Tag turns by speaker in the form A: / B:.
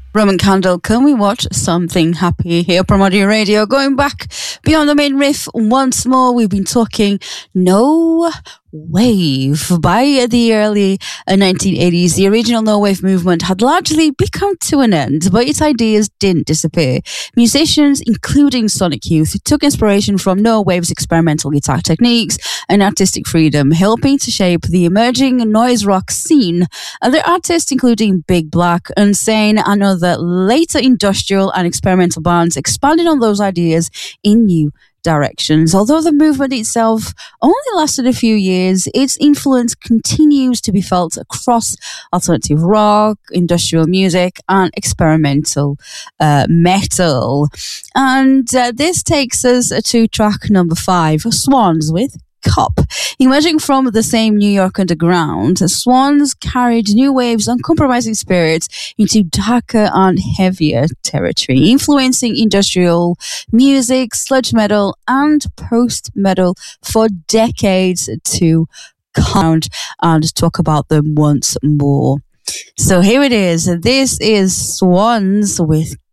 A: Roman Candle, can we watch something happy here from Audio Radio? Going back beyond the main riff once more, we've been talking No Wave. By the early 1980s, the original No Wave movement had largely become to an end, but its ideas didn't disappear. Musicians, including Sonic Youth, took inspiration from No Wave's experimental guitar techniques and artistic freedom, helping to shape the emerging noise rock scene. Other artists, including Big Black, Unsane, and other later industrial and experimental bands, expanded on those ideas in new directions. Although the movement itself only lasted a few years, its influence continues to be felt across alternative rock, industrial music, and experimental metal. And this takes us to track number 5, Swans with Cop. Emerging from the same New York underground, Swans carried New Wave's uncompromising spirits into darker and heavier territory, influencing industrial music, sludge metal, and post-metal for decades to come, and talk about them once more. So here it is. This is Swans with